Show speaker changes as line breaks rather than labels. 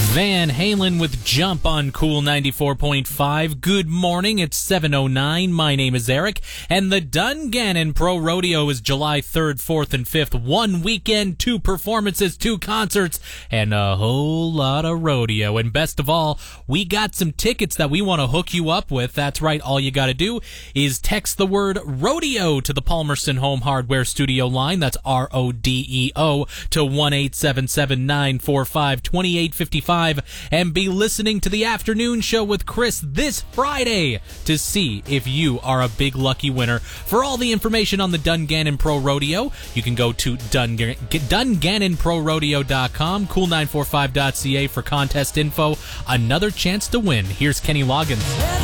Van Halen with Jump on Cool 94.5. Good morning, it's 7:09. My name is Eric, and the Dungannon Pro Rodeo is July 3rd, 4th, and 5th. One weekend, 2 performances, 2 concerts, and a whole lot of rodeo. And best of all, we got some tickets that we want to hook you up with. That's right, all you got to do is text the word rodeo to the Palmerston Home Hardware Studio line. That's RODEO to 1-877-945-2855 and be listening to the afternoon show with Chris this Friday to see if you are a big lucky winner. For all the information on the Dungannon Pro Rodeo, you can go to DungannonProRodeo.com, cool945.ca for contest info. Another chance to win. Here's Kenny Loggins.